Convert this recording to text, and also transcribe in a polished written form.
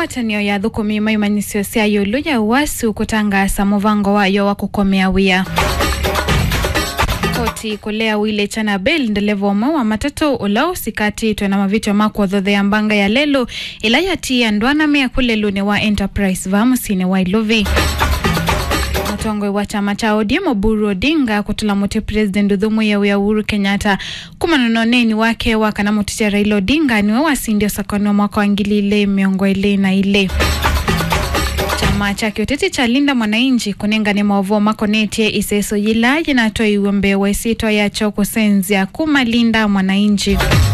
ngwatanio ya thukumi maimanisio cia yulu ya uwasu kutangasa muvango wayo wa kukomea wia. Koti kulea wile chana bel ndelevo wa matatu ulao sikati tuena mavito mako dhothe ya mbanga ya lelo ilayati ya ndwana mea kule lune wa Enterprise vamusine wa ilovi. Mutongwe wa chama cha ODM Oburu Odinga kutula muti President Udhumu ya Uhuru Kenyatta kumanononeni wake waka na muticha Raila Odinga niwe wasindio sakoni wa mwaka wangili ile miongo ile na ile. Chama cha kioteti cha Linda Mwananchi kunenga ni maovu makonetie iseso yila jinatoi uombe wa isito ya choko senzi ya kuma Linda Mwananchi.